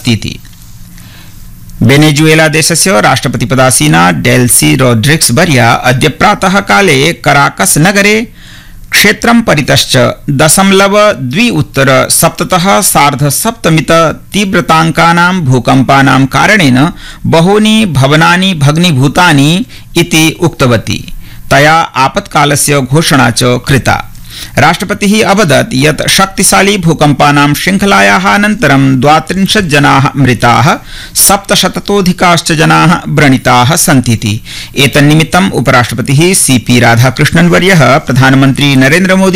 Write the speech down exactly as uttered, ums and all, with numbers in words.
अस्तीति। वेनेजुएला देशस्य राष्ट्रपतिपदासीना Delsey Rodrigues वर्या अद्य प्रातः काले कराकस नगरे क्षेत्रं परितश्च दशमलव द्वि उत्तर सप्ततः सार्ध सप्तमित तीव्रताङ्कानां भूकम्पानां कारणेन बहूनि भवनानि भग्नीभूतानि इति उक्तवती। तया आपत्कालस्य घोषणा च कृता। राष्ट्रपतिः अवदत् यत् शक्तिशाली भूकम्पानां श्रृङ्खलायाः अनन्तरं द्वात्रिंशत् जनाः मृताः, सप्तशततोऽधिकाश्च जनाः व्रणिताः सन्तीति। एतन्निमित्तम् उपराष्ट्रपतिः सी पी राधाकृष्णन् वर्यः प्रधानमन्त्री नरेन्द्र मोदी